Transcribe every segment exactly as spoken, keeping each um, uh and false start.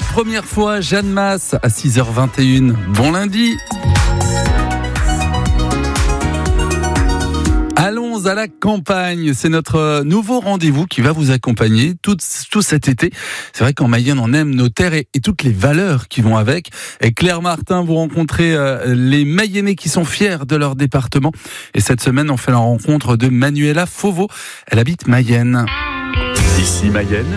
première fois, Jeanne Masse à six heures vingt et une. Bon lundi. Allons à la campagne, c'est notre nouveau rendez-vous qui va vous accompagner tout, tout cet été. C'est vrai qu'en Mayenne, on aime nos terres et, et toutes les valeurs qui vont avec. Et Claire Martin, vous rencontrez euh, les Mayennais qui sont fiers de leur département. Et cette semaine, on fait la rencontre de Manuela Fauveau. Elle habite Mayenne. Ici Mayenne.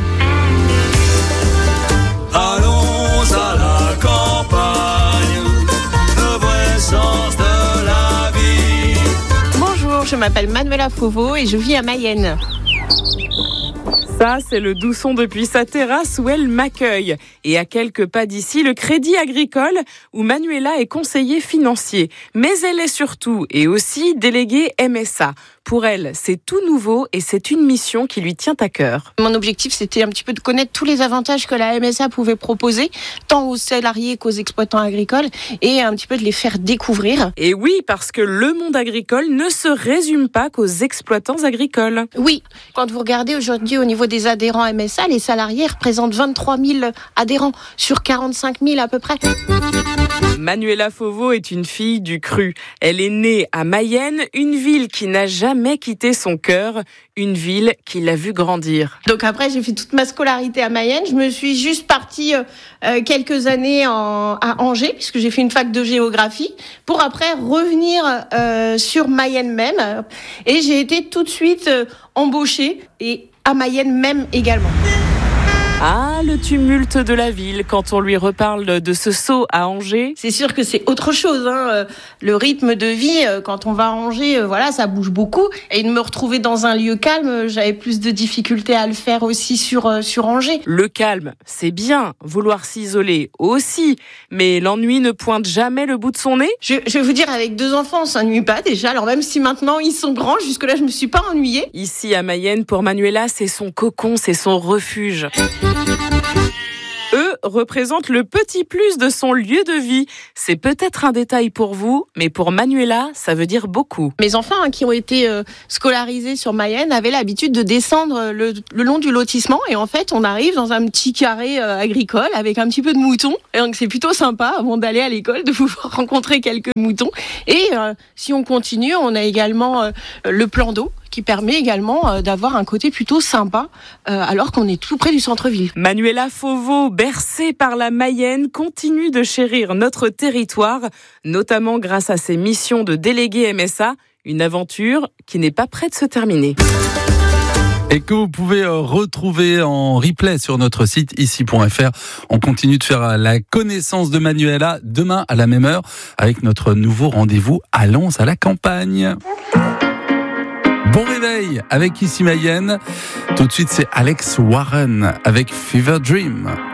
Allons à la campagne, le vrai sens de la vie. Bonjour, je m'appelle Manuela Fauveau et je vis à Mayenne. Ça, c'est le doux son depuis sa terrasse où elle m'accueille. Et à quelques pas d'ici, le Crédit Agricole, où Manuela est conseiller financier. Mais elle est surtout et aussi déléguée M S A. Pour elle, c'est tout nouveau et c'est une mission qui lui tient à cœur. Mon objectif, c'était un petit peu de connaître tous les avantages que la M S A pouvait proposer, tant aux salariés qu'aux exploitants agricoles, et un petit peu de les faire découvrir. Et oui, parce que le monde agricole ne se résume pas qu'aux exploitants agricoles. Oui, quand vous regardez aujourd'hui au niveau des adhérents M S A, les salariés représentent vingt-trois mille adhérents sur quarante-cinq mille à peu près. Manuela Fauveau est une fille du cru. Elle est née à Mayenne, une ville qui n'a jamais quitté son cœur, une ville qui l'a vue grandir. Donc après, j'ai fait toute ma scolarité à Mayenne. Je me suis juste partie euh, quelques années en, à Angers, puisque j'ai fait une fac de géographie, pour après revenir euh, sur Mayenne même. Et j'ai été tout de suite euh, embauchée, et à Mayenne même également. Ah, le tumulte de la ville, quand on lui reparle de ce saut à Angers. C'est sûr que c'est autre chose, hein. Le rythme de vie, quand on va à Angers, voilà, ça bouge beaucoup. Et de me retrouver dans un lieu calme, j'avais plus de difficultés à le faire aussi sur, sur Angers. Le calme, c'est bien. Vouloir s'isoler aussi. Mais l'ennui ne pointe jamais le bout de son nez. Je, je vais vous dire, avec deux enfants, on s'ennuie pas déjà. Alors même si maintenant ils sont grands, jusque-là, je me suis pas ennuyée. Ici à Mayenne, pour Manuela, c'est son cocon, c'est son refuge. Eux représentent le petit plus de son lieu de vie. C'est peut-être un détail pour vous, mais pour Manuela, ça veut dire beaucoup. Mes enfants hein, qui ont été euh, scolarisés sur Mayenne avaient l'habitude de descendre le, le long du lotissement. Et en fait, on arrive dans un petit carré euh, agricole avec un petit peu de moutons. Et donc, c'est plutôt sympa, avant d'aller à l'école, de pouvoir rencontrer quelques moutons. Et euh, si on continue, on a également euh, le plan d'eau, qui permet également euh, d'avoir un côté plutôt sympa, euh, alors qu'on est tout près du centre-ville. Manuela Fauveau, bercée par la Mayenne, continue de chérir notre territoire, notamment grâce à ses missions de déléguée M S A, une aventure qui n'est pas près de se terminer. Et que vous pouvez retrouver en replay sur notre site ici point f r. On continue de faire la connaissance de Manuela demain à la même heure avec notre nouveau rendez-vous Allons à la campagne. Bon réveil avec Ici Mayenne. Tout de suite, c'est Alex Warren avec Fever Dream.